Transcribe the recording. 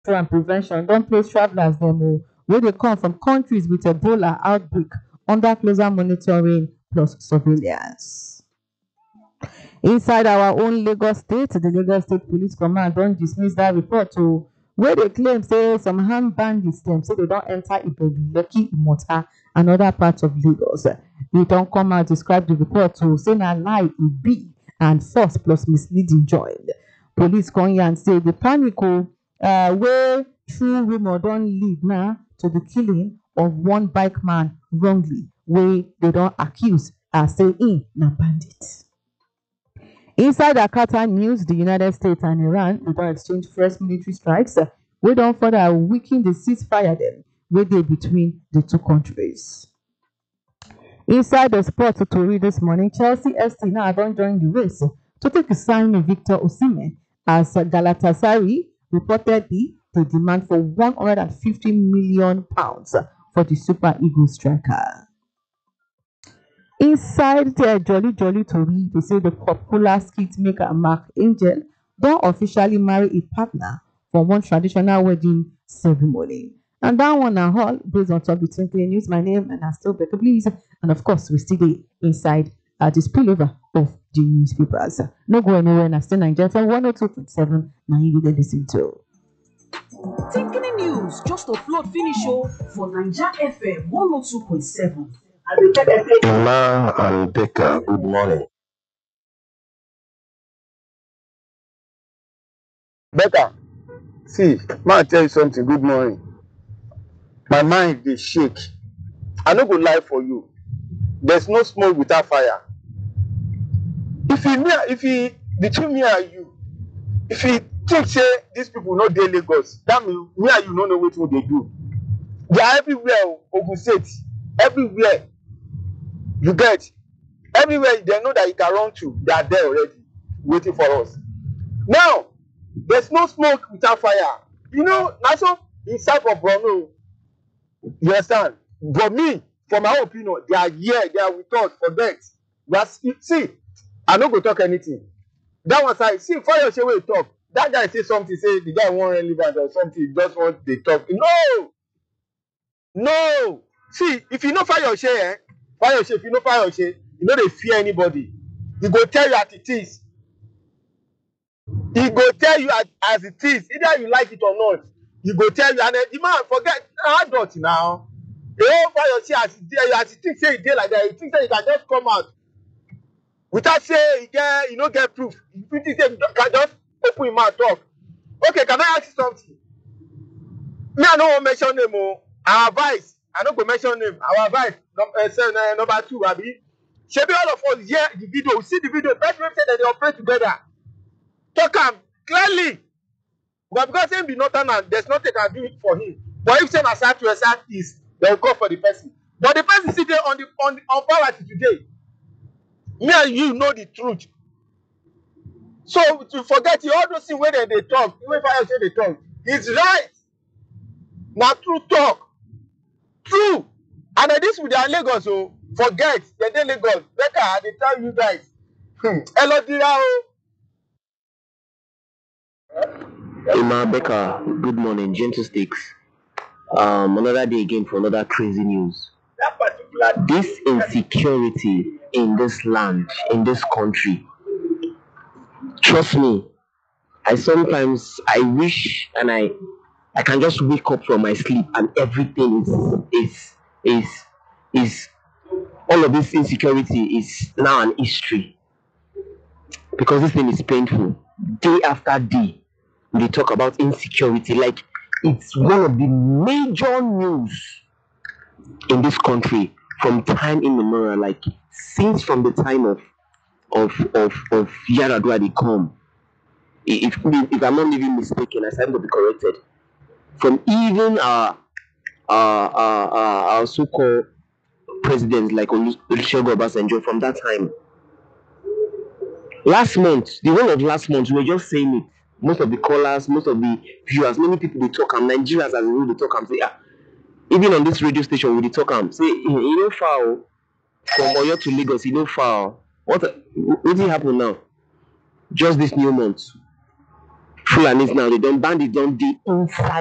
and prevention don't place travelers dem where they come from countries with Ebola outbreak under closer monitoring plus surveillance. Inside our own Lagos State, the Lagos State Police Command don't dismiss that report where they claim say some hand bandits dem say they don't enter Ibebi, Lekki, Imota and other parts of Lagos. They don't come out describe the report say na lie e be and false plus misleading joined. Police come here and say the panic where true rumour don lead now to the killing of one bike man wrongly wey they don accuse as say im na bandit. Inside Akata news, the United States and Iran they don exchange fresh military strikes wey don further weaken the ceasefire dem wey dey between the two countries. Inside the sport tori this morning, Chelsea ST now don join the race to take sign Victor Osimhen as Galatasaray reportedly dey demand for £150 million for the Super Eagles striker. Inside the Jolly Jolly tori, they say the popular skit maker Mark Angel don officially marry a partner for one traditional wedding ceremony. And that one na all based on top the Twinkling News. My name and I still Becca Please. And of course, we still dey inside the spillover of the newspapers. No go anywhere, and I still Nigeria from 102.7. Now you will listen to. Twinkling News just upload finish for Naija FM 102.7. Emma and Becca, good morning. Becca, see, man, tell you something. Good morning. My mind dey shake. I no go lie for you. There's no smoke without fire. Between me and you, if you think say these people no dey Lagos, that mean me and you no know wetin they do. They are everywhere, Ogun State, everywhere. You get everywhere they know that you can run to, they are there already, waiting for us. Now, there's no smoke without fire. You know, that's so inside of Borno. You understand? But me, for my opinion, they are here, they are with us for that. See, I no go talk anything. That was I see fire shey wey talk. That guy say something, say the guy want relevant or something, just want they talk. No. See, if you know fire shey, if you know fire shey, you know they fear anybody. He go tell you as it is. He go tell you as it is. Either you like it or not. He go tell you, and the man forget adult now. The whole fire shey as it is, say it dey like that. You think say you can just come out without say you no get proof. You think say you can just open your mouth talk. Okay, can I ask you something? Me, I no wan mention name. Our advice, I no go mention name. Our advice, number 2, abi. Shebi all of us hear the video, we see the video. Person say that they operate together. Talk am clearly. But because him be northern and there's nothing can do it for him. But if say na south to south east, they will go for the person. But the person sit there on power today. Me and you know the truth. So to forget you all those things where they talk, even if I say they talk, it's right. Now true talk. True. And this with their Lagos, forget they Lagos. Becca, they tell you guys. Hello, Dira. Emma, Becca, good morning. Gentle Sticks. Another day again for another crazy news. This insecurity in this land, in this country. Trust me, I wish and I can just wake up from my sleep and everything is all of this insecurity is now an history. Because this thing is painful. Day after day, they talk about insecurity like it's one of the major news in this country from time immemorial, like since from the time of Yaradua they come. If I'm not even mistaken, I stand to be corrected. From even our so-called presidents like Olusegun Obasanjo, from that time. Last month, the whole of last month, we were just saying it. Most of the callers, most of the viewers, many people they talk and Nigerians as a rule they talk and say, even on this radio station we they talk and say, you know foul from Oyo to Lagos, you know foul. What did happen now? Just this new month. Fulanis now, they don't bandits don't dey inside